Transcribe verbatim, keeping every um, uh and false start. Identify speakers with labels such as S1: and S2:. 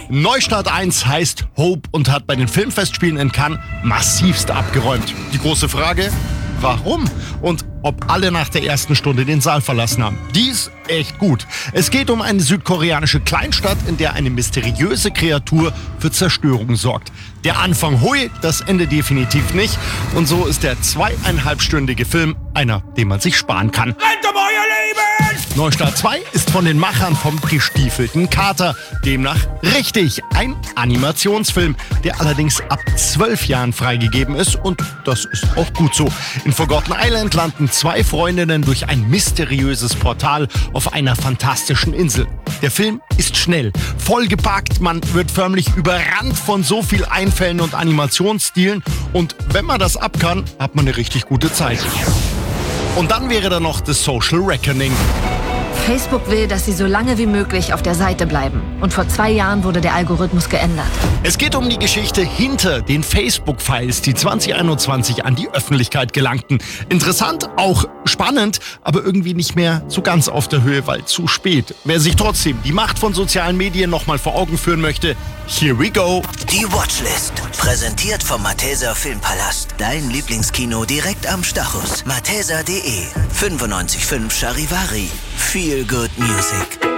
S1: Neustart eins heißt Hope und hat bei den Filmfestspielen in Cannes massivst abgeräumt. Die große Frage, warum? Und ob alle nach der ersten Stunde den Saal verlassen haben. Die ist echt gut. Es geht um eine südkoreanische Kleinstadt, in der eine mysteriöse Kreatur für Zerstörung sorgt. Der Anfang hui, das Ende definitiv nicht. Und so ist der zweieinhalbstündige Film einer, den man sich sparen kann.
S2: Rennt um euer Leben!
S1: Neustart zwei ist von den Machern vom Bestiefelten Kater. Demnach richtig ein Animationsfilm, der allerdings ab zwölf Jahren freigegeben ist. Und das ist auch gut so. In Forgotten Island landen zwei Freundinnen durch ein mysteriöses Portal auf einer fantastischen Insel. Der Film ist schnell, vollgepackt, man wird förmlich überrannt von so viel Einfällen und Animationsstilen. Und wenn man das ab kann, hat man eine richtig gute Zeit. Und dann wäre da noch The Social Reckoning.
S3: Facebook will, dass sie so lange wie möglich auf der Seite bleiben. Und vor zwei Jahren wurde der Algorithmus geändert.
S1: Es geht um die Geschichte hinter den Facebook-Files, die zwanzig einundzwanzig an die Öffentlichkeit gelangten. Interessant, auch spannend, aber irgendwie nicht mehr so ganz auf der Höhe, weil zu spät. Wer sich trotzdem die Macht von sozialen Medien nochmal vor Augen führen möchte, here we go.
S4: Die Watchlist, präsentiert vom Malteser Filmpalast. Dein Lieblingskino direkt am Stachus. malteser punkt de, fünfundneunzig Komma fünf Charivari. Feel good music.